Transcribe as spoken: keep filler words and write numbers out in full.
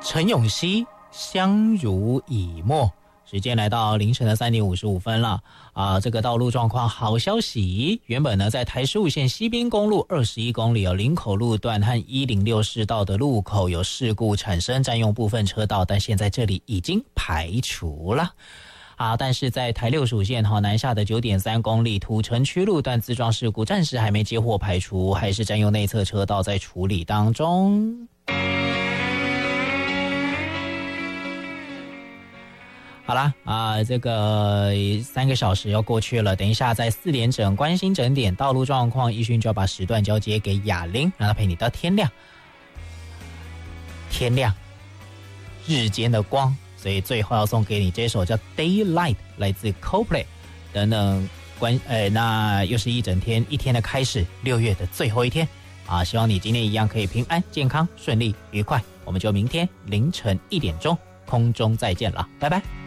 陈永熙相濡以沫。时间来到凌晨的三点五十五分了啊！这个道路状况好消息，原本呢在台十五线西滨公路二十一公里有林口路段和一零六市道的路口有事故产生，占用部分车道，但现在这里已经排除了。啊，但是在台六十五线哈南下的九点三公里土城区路段自撞事故暂时还没接获排除，还是占用内侧车道在处理当中。好啦啊，这个三个小时要过去了，等一下在四点整关心整点道路状况，奕迅就要把时段交接给雅玲，让她陪你到天亮。天亮，日间的光，所以最后要送给你这首叫 Daylight 来自 Coldplay 等等关呃，那又是一整天一天的开始，六月的最后一天啊，希望你今天一样可以平安健康顺利愉快，我们就明天凌晨一点钟空中再见了，拜拜。